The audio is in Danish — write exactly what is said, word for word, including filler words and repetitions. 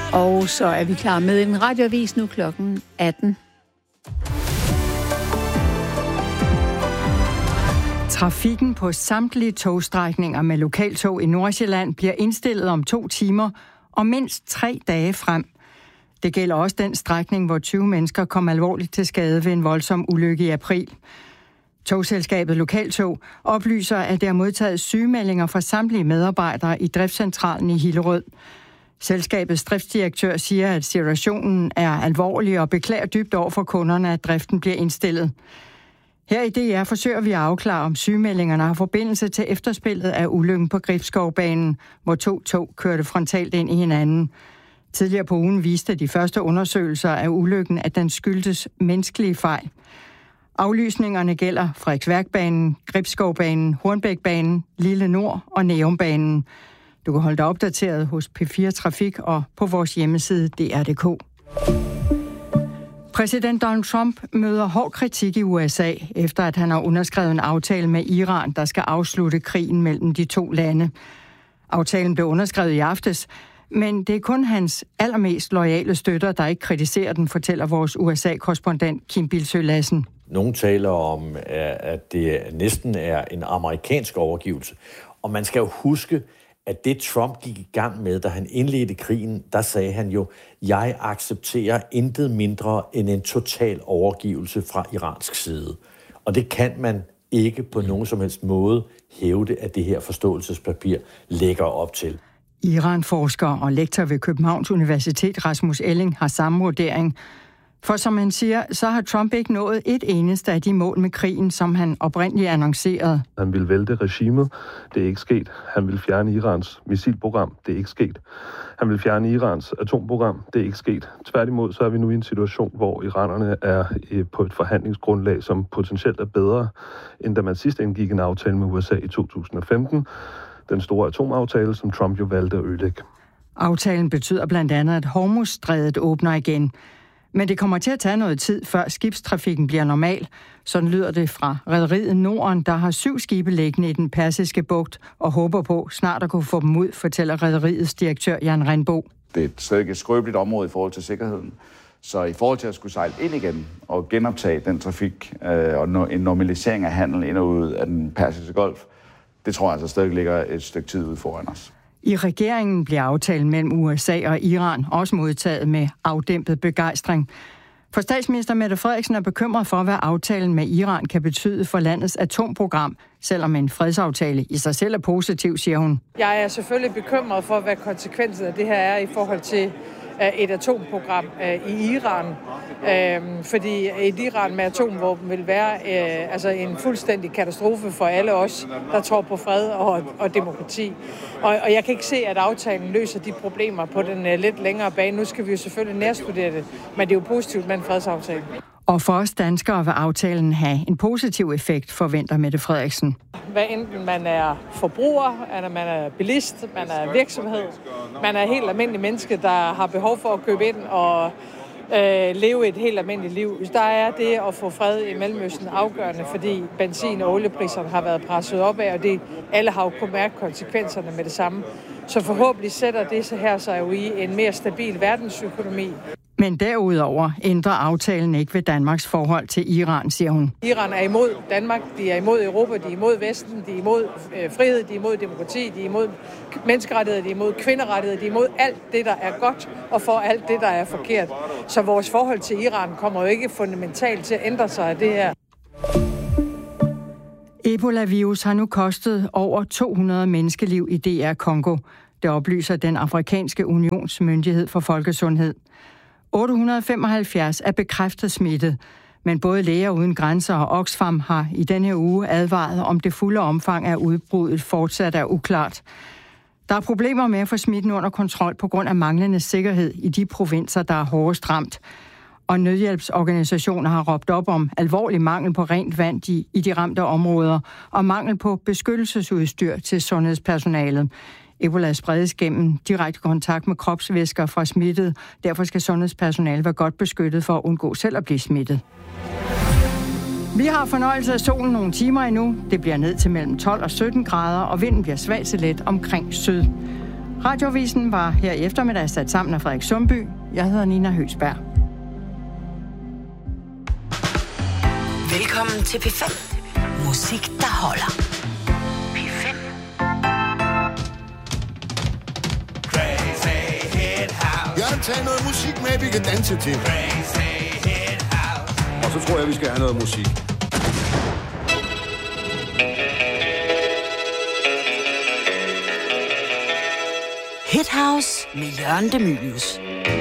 Og så er vi klar med en radioavis nu klokken atten. Trafikken på samtlige togstrækninger med lokaltog i Nordsjælland bliver indstillet om to timer og mindst tre dage frem. Det gælder også den strækning, hvor tyve mennesker kom alvorligt til skade ved en voldsom ulykke i april. Togselskabet Lokaltog oplyser, at det har modtaget sygemeldinger fra samtlige medarbejdere i driftscentralen i Hillerød. Selskabets driftsdirektør siger, at situationen er alvorlig og beklager dybt over for kunderne, at driften bliver indstillet. Her i D R forsøger vi at afklare, om sygemeldingerne har forbindelse til efterspillet af ulykken på Gribskovbanen, hvor to tog kørte frontalt ind i hinanden. Tidligere på ugen viste de første undersøgelser af ulykken, at den skyldtes menneskelige fejl. Aflysningerne gælder Frederiksværkbanen, Gribskovbanen, Hornbækbanen, Lille Nord og Næumbanen. Du kan holde dig opdateret hos P fire Trafik og på vores hjemmeside D R punktum d k. Præsident Donald Trump møder hård kritik i U S A, efter at han har underskrevet en aftale med Iran, der skal afslutte krigen mellem de to lande. Aftalen blev underskrevet i aftes, men det er kun hans allermest loyale støtter, der ikke kritiserer den, fortæller vores U S A-korrespondent Kim Bildsøe Lassen. Nogle taler om, at det næsten er en amerikansk overgivelse. Og man skal jo huske, at det Trump gik i gang med, da han indledte krigen, der sagde han jo, jeg accepterer intet mindre end en total overgivelse fra iransk side. Og det kan man ikke på nogen som helst måde hævde, at det her forståelsespapir lægger op til. Iran-forsker og lektor ved Københavns Universitet, Rasmus Elling, har samme vurdering. For som han siger, så har Trump ikke nået et eneste af de mål med krigen, som han oprindeligt annoncerede. Han ville vælte regimet. Det er ikke sket. Han ville fjerne Irans missilprogram. Det er ikke sket. Han vil fjerne Irans atomprogram. Det er ikke sket. Tværtimod så er vi nu i en situation, hvor iranerne er på et forhandlingsgrundlag, som potentielt er bedre, end da man sidst indgik en aftale med U S A i to tusind og femten. Den store atomaftale, som Trump jo valgte at ødelægge. Aftalen betyder blandt andet, at Hormuzstrædet åbner igen. Men det kommer til at tage noget tid, før skibstrafikken bliver normal. Sådan lyder det fra rederiet Norden, der har syv skibe liggende i den persiske bugt og håber på snart at kunne få dem ud, fortæller rederiets direktør Jan Renbo. Det er et stadig et skrøbeligt område i forhold til sikkerheden. Så i forhold til at skulle sejle ind igen og genoptage den trafik øh, og en normalisering af handel ind og ud af den persiske golf, det tror jeg altså stadig ligger et stykke tid ude foran os. I regeringen bliver aftalen mellem U S A og Iran også modtaget med afdæmpet begejstring. For statsminister Mette Frederiksen er bekymret for, hvad aftalen med Iran kan betyde for landets atomprogram, selvom en fredsaftale i sig selv er positiv, siger hun. Jeg er selvfølgelig bekymret for, hvad konsekvensen af det her er i forhold til et atomprogram i Iran. Fordi et Iran med atomvåben vil være altså en fuldstændig katastrofe for alle os, der tror på fred og, og demokrati. Og, og jeg kan ikke se, at aftalen løser de problemer på den lidt længere bane. Nu skal vi jo selvfølgelig nærstudere det, men det er jo positivt med en fredsaftale. Og for os danskere vil aftalen have en positiv effekt, forventer Mette Frederiksen. Hvad enten man er forbruger, eller man er bilist, man er virksomhed, man er helt almindelig menneske, der har behov for at købe ind og øh, leve et helt almindeligt liv. Der er det at få fred i Mellemøsten afgørende, fordi benzin- og oliepriserne har været presset op af, og det alle har jo kunnet mærke konsekvenserne med det samme. Så forhåbentlig sætter det sig her sig jo i en mere stabil verdensøkonomi. Men derudover ændrer aftalen ikke ved Danmarks forhold til Iran, siger hun. Iran er imod Danmark, de er imod Europa, de er imod Vesten, de er imod øh, frihed, de er imod demokrati, de er imod menneskerettigheder, de er imod kvinderettigheder, de er imod alt det, der er godt, og for alt det, der er forkert. Så vores forhold til Iran kommer jo ikke fundamentalt til at ændre sig af det her. Ebola-virus har nu kostet over to hundrede menneskeliv i D R Congo. Det oplyser den afrikanske unionsmyndighed for folkesundhed. otte hundrede og femoghalvfjerds er bekræftet smittet, men både Læger Uden Grænser og Oxfam har i denne uge advaret om det fulde omfang af udbruddet fortsat er uklart. Der er problemer med at få smitten under kontrol på grund af manglende sikkerhed i de provinser, der er hårdest ramt. Og nødhjælpsorganisationer har råbt op om alvorlig mangel på rent vand i, i de ramte områder og mangel på beskyttelsesudstyr til sundhedspersonalet. Ebola spredes gennem direkte kontakt med kropsvæsker fra smittet. Derfor skal sundhedspersonale være godt beskyttet for at undgå selv at blive smittet. Vi har fornøjelse af solen nogle timer endnu. Det bliver ned til mellem tolv og sytten grader, og vinden bliver svag til let omkring syd. Radioavisen var her i eftermiddag sat sammen af Frederik Sundby. Jeg hedder Nina Høgsberg. Velkommen til P fem. Musik, der holder. P fem. Jeg har taget noget musik med, vi kan danse til. Og så tror jeg, vi skal have noget musik. Hit House med Jørgen De Mylius.